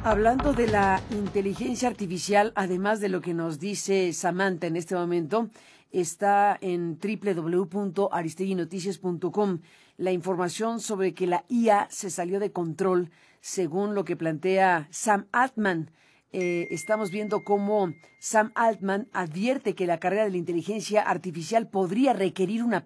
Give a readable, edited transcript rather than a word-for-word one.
Hablando de la inteligencia artificial, además de lo que nos dice Samantha en este momento, está en www.aristeguinoticias.com la información sobre que la IA se salió de control, según lo que plantea Sam Altman. Estamos viendo cómo Sam Altman advierte que la carrera de la inteligencia artificial podría requerir una